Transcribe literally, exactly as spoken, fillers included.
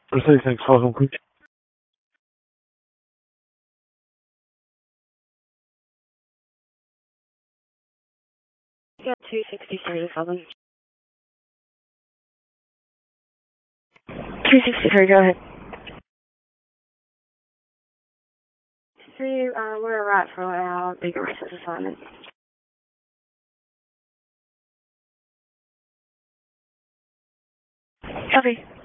Okay, thanks for home. Yeah, two sixty-three, Southern. two sixty-three, go ahead. Three, uh, we're right for our bigger research assignment. Copy.